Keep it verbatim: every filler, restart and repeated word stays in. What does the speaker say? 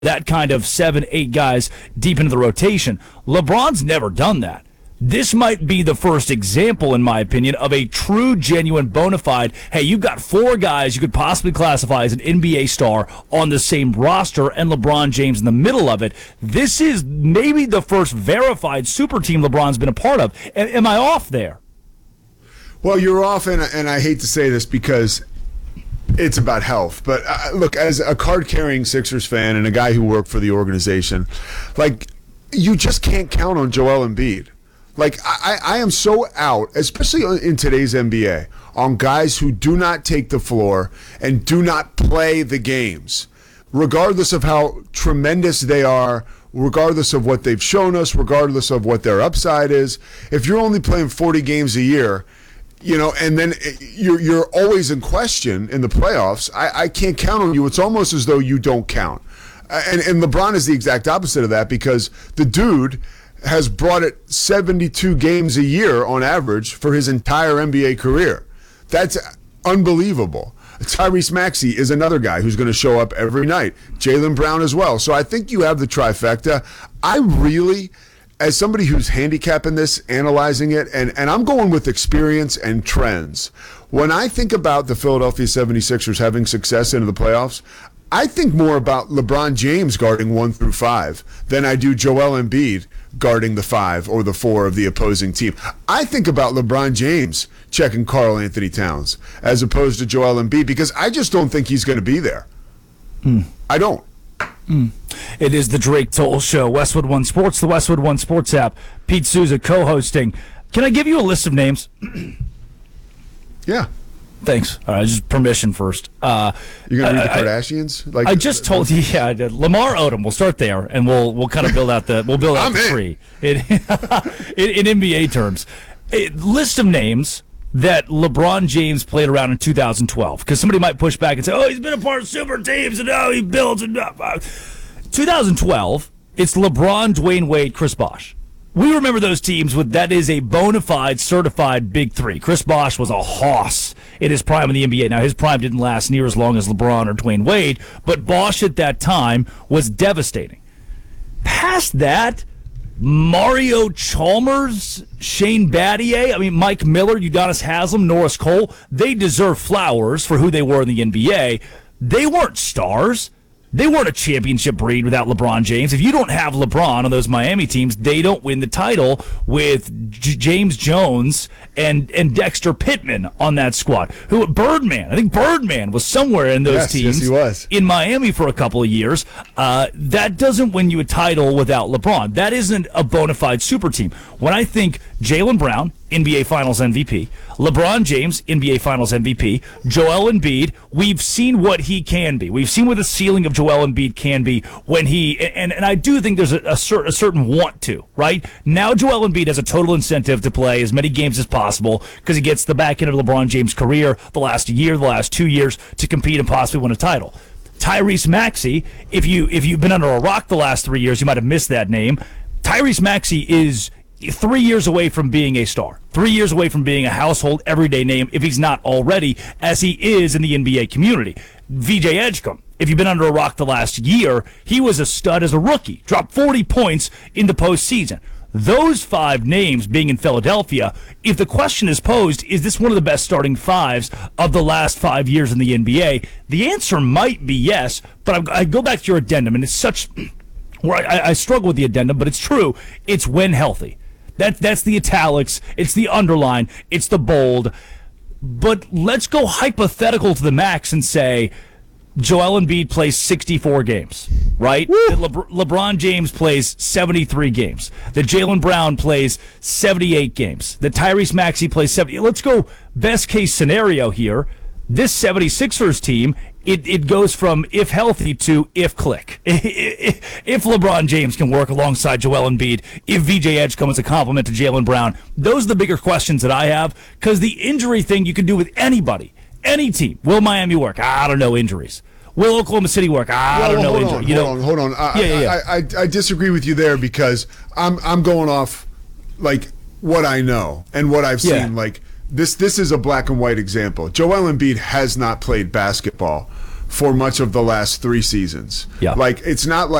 that kind of seven, eight guys deep into the rotation. LeBron's never done that. This might be the first example, in my opinion, of a true, genuine, bona fide, hey, you've got four guys you could possibly classify as an N B A star on the same roster and LeBron James in the middle of it. This is maybe the first verified super team LeBron's been a part of. A- am I off there? Well, you're off, and, and I hate to say this because it's about health. But uh, look, as a card-carrying Sixers fan and a guy who worked for the organization, like, you just can't count on Joel Embiid. Like, I, I am so out, especially in today's N B A, on guys who do not take the floor and do not play the games, regardless of how tremendous they are, regardless of what they've shown us, regardless of what their upside is. If you're only playing forty games a year, you know, and then you're you're always in question in the playoffs, I, I can't count on you. It's almost as though you don't count. And, and LeBron is the exact opposite of that, because the dude has brought it seventy-two games a year on average for his entire N B A career. That's unbelievable. Tyrese Maxey is another guy who's going to show up every night. Jaylen Brown as well. So I think you have the trifecta. I really, as somebody who's handicapping this, analyzing it, and, and I'm going with experience and trends. When I think about the Philadelphia seventy-sixers having success into the playoffs, I think more about LeBron James guarding one through five than I do Joel Embiid guarding the five or the four of the opposing team. I think about LeBron James checking Karl Anthony Towns as opposed to Joel Embiid, because I just don't think he's going to be there. Mm. I don't. Mm. It is the Drake Toll Show, Westwood One Sports, the Westwood One Sports app. Pete Souza co-hosting. Can I give you a list of names? Yeah. Thanks. All right, just permission first. Uh, You're going to read the I, Kardashians? Like I just told you, yeah, I did. Lamar Odom. We'll start there, and we'll we'll kind of build out the we'll build out I'm the in. tree in, in, in N B A terms. A list of names that LeBron James played around in two thousand twelve, because somebody might push back and say, "Oh, he's been a part of super teams, and now he builds and." twenty twelve. It's LeBron, Dwayne Wade, Chris Bosh. We remember those teams with that is a bona fide, certified big three. Chris Bosh was a hoss in his prime in the N B A. Now, his prime didn't last near as long as LeBron or Dwayne Wade, but Bosh at that time was devastating. Past that, Mario Chalmers, Shane Battier, I mean, Mike Miller, Udonis Haslem, Norris Cole, they deserve flowers for who they were in the N B A. They weren't stars. They weren't a championship breed without LeBron James. If you don't have LeBron on those Miami teams, they don't win the title with J- James Jones and, and Dexter Pittman on that squad. Who Birdman, I think Birdman was somewhere in those yes, teams yes, he was. in Miami for a couple of years. Uh, that doesn't win you a title without LeBron. That isn't a bona fide super team. When I think Jaylen Brown, N B A Finals M V P, LeBron James, N B A Finals M V P, Joel Embiid, we've seen what he can be. We've seen what the ceiling of Joel Embiid can be when he, and, and I do think there's a, a, cer- a certain want to, right? Now Joel Embiid has a total incentive to play as many games as possible because he gets the back end of LeBron James' career, the last year, the last two years, to compete and possibly win a title. Tyrese Maxey, if, you, if you've been under a rock the last three years, you might have missed that name. Tyrese Maxey is three years away from being a star, three years away from being a household everyday name, if he's not already, as he is in the N B A community. V J Edgecombe, if you've been under a rock the last year, he was a stud as a rookie, dropped forty points in the postseason. Those five names being in Philadelphia, if the question is posed, is this one of the best starting fives of the last five years in the N B A? The answer might be yes, but I, I go back to your addendum, and it's such, where I, I struggle with the addendum, but it's true. It's when healthy. That, that's the italics, it's the underline, it's the bold. But let's go hypothetical to the max and say Joel Embiid plays sixty-four games, right? That Le- LeBron James plays seventy-three games. That Jaylen Brown plays seventy-eight games. That Tyrese Maxey plays seventy. Let's go best case scenario here. This seventy-sixers team, it, it goes from if healthy to if click. If LeBron James can work alongside Joel Embiid, if V J Edgecombe is a compliment to Jaylen Brown, those are the bigger questions that I have, because the injury thing you can do with anybody, any team. Will Miami work? I don't know, injuries. Will Oklahoma City work? I well, don't well, know, hold injury. on, You hold know, on, hold on. I, yeah, yeah, yeah. I, I, I disagree with you there, because I'm I'm going off like what I know and what I've seen. Yeah. Like this this is a black and white example. Joel Embiid has not played basketball for much of the last three seasons. Yeah. Like, it's not like